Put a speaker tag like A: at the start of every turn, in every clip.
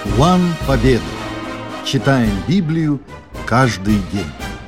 A: План победы. Читаем Библию каждый день.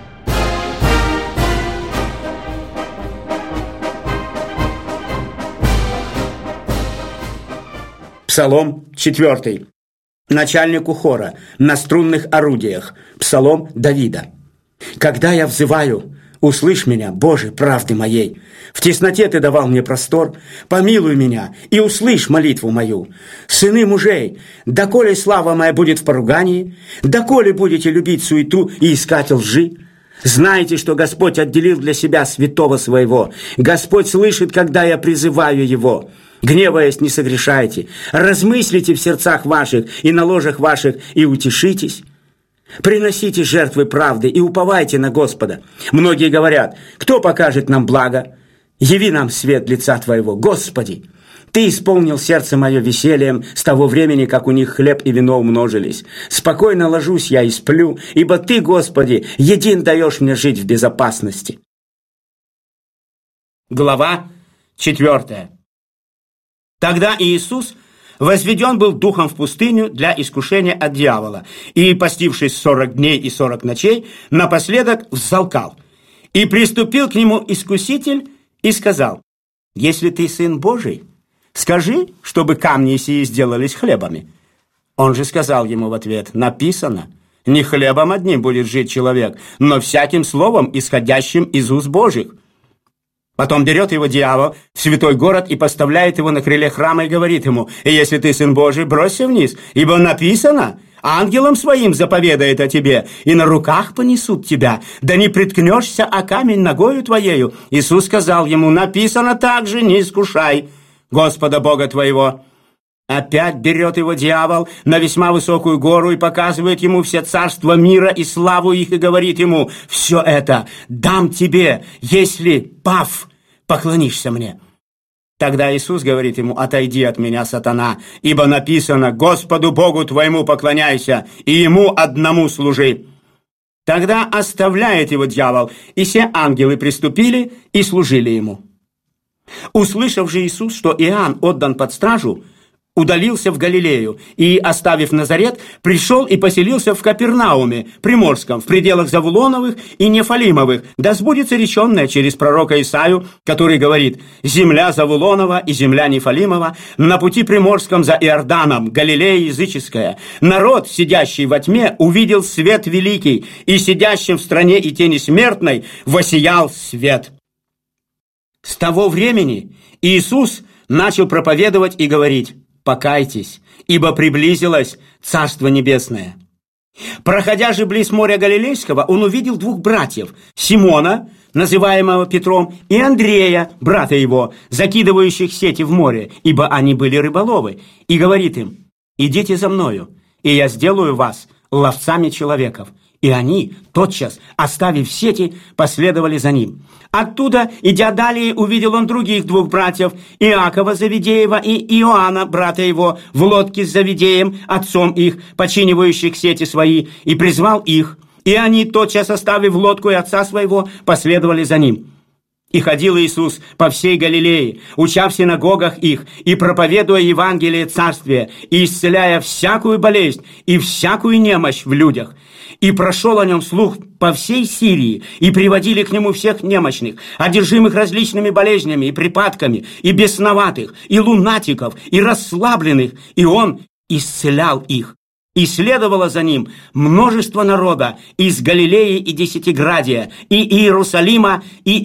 B: Псалом 4. Начальнику хора на струнных орудиях. Псалом Давида. «Когда я взываю, услышь меня, Боже, правды моей. В тесноте Ты давал мне простор. Помилуй меня и услышь молитву мою. Сыны мужей, доколе слава моя будет в поругании, доколе будете любить суету и искать лжи? Знайте, что Господь отделил для себя святого своего. Господь слышит, когда я призываю Его. Гневаясь, не согрешайте. Размыслите в сердцах ваших и на ложах ваших и утешитесь. Приносите жертвы правды и уповайте на Господа. Многие говорят: кто покажет нам благо? Яви нам свет лица Твоего, Господи. Ты исполнил сердце мое весельем с того времени, как у них хлеб и вино умножились. Спокойно ложусь я и сплю, ибо Ты, Господи, един даешь мне жить в безопасности». Глава 4. Тогда Иисус возведен был духом в пустыню для искушения от дьявола, и, постившись 40 дней и 40 ночей, напоследок взалкал. И приступил к нему искуситель и сказал: «Если ты Сын Божий, скажи, чтобы камни сии сделались хлебами». Он же сказал ему в ответ: «Написано: не хлебом одним будет жить человек, но всяким словом, исходящим из уст Божьих». Потом берет его дьявол в святой город и поставляет его на крыле храма и говорит ему: «Если ты Сын Божий, бросься вниз, ибо написано: ангелам своим заповедает о тебе, и на руках понесут тебя, да не приткнешься о камень ногою твоею». Иисус сказал ему: «Написано также: не искушай Господа Бога твоего». Опять берет его дьявол на весьма высокую гору и показывает ему все царства мира и славу их, и говорит ему: «Все это дам тебе, если, пав, поклонишься мне». Тогда Иисус говорит ему: «Отойди от меня, сатана, ибо написано: Господу Богу твоему поклоняйся, и Ему одному служи». Тогда оставляет его дьявол, и все ангелы приступили и служили ему. Услышав же Иисус, что Иоанн отдан под стражу, удалился в Галилею и, оставив Назарет, пришел и поселился в Капернауме, Приморском, в пределах Завулоновых и Нефалимовых, да сбудется реченное через пророка Исаию, который говорит: «Земля Завулонова и земля Нефалимова на пути Приморском за Иорданом, Галилея языческая. Народ, сидящий во тьме, увидел свет великий, и сидящим в стране и тени смертной воссиял свет». С того времени Иисус начал проповедовать и говорить: «Покайтесь, ибо приблизилось Царство Небесное». Проходя же близ моря Галилейского, он увидел двух братьев: Симона, называемого Петром, и Андрея, брата его, закидывающих сети в море, ибо они были рыболовы, и говорит им: «Идите за мною, и я сделаю вас ловцами человеков». И они, тотчас, оставив сети, последовали за ним. Оттуда, идя далее, увидел он других двух братьев: Иакова Завидеева и Иоанна, брата его, в лодке с Завидеем, отцом их, починивающих сети свои, и призвал их. И они, тотчас оставив лодку и отца своего, последовали за ним. И ходил Иисус по всей Галилее, уча в синагогах их, и проповедуя Евангелие Царствия, и исцеляя всякую болезнь и всякую немощь в людях. И прошел о нем слух по всей Сирии, и приводили к нему всех немощных, одержимых различными болезнями и припадками, и бесноватых, и лунатиков, и расслабленных, и он исцелял их. И следовало за ним множество народа из Галилеи и Десятиградия, и Иерусалима, и